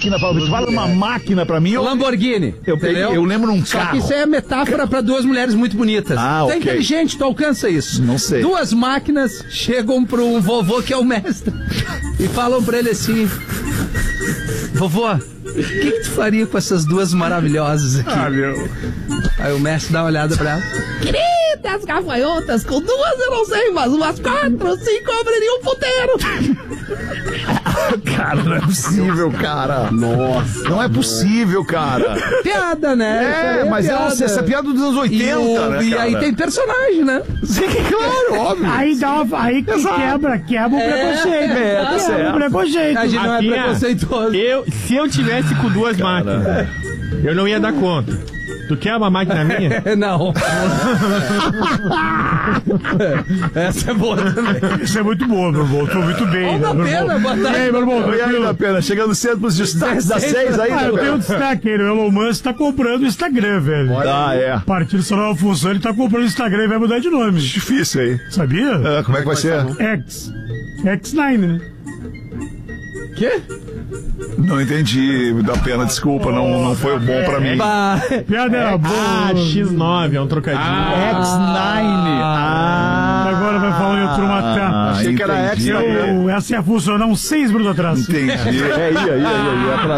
máquina, tu fala uma máquina pra mim, Lamborghini. Eu lembro num carro. Só que isso é metáfora pra duas mulheres muito bonitas. Ah, Tu é ok. inteligente, tu alcança isso. Não sei. Duas máquinas chegam pro vovô, que é o mestre, e falam pra ele assim: vovô, o que tu faria com essas duas maravilhosas aqui? Aí o mestre dá uma olhada pra ela. Queridas gafanhotas, com duas eu não sei, mas umas 4, 5 abririam um puteiro. Cara, não é possível, cara. Nossa. Não é possível, cara. Piada, né? Mas piada. essa piada dos anos 80, né, E cara? aí tem personagem, né? Sim, claro, óbvio. Aí quebra o preconceito. Tá certo. Quebra o preconceito. A gente não é Rafinha, preconceituoso. Se eu tivesse com duas máquinas, eu não ia dar conta. Tu quer uma máquina minha? Não. Essa é boa também. Isso é muito bom, meu irmão. Tô muito bem. Não dá pena, boa E aí, tarde. meu irmão? E aí, da pena, chegando cedo pros destaques das 6 aí, Ah, eu tenho um destaque aí. O Elon Musk tá comprando o Instagram, velho. Ah, é. A partir dessa nova função, ele tá comprando o Instagram e vai mudar de nome. Difícil aí. Sabia? Como é que vai ser? X9, né? Quê? Não entendi, da pena, desculpa, não foi bom pra mim. Piada era boa. X9, é um trocadilho. X9. Agora vai falar em outro matar. Achei que era Essa ia funcionar uns 6 minutos atrás. Entendi. Aí.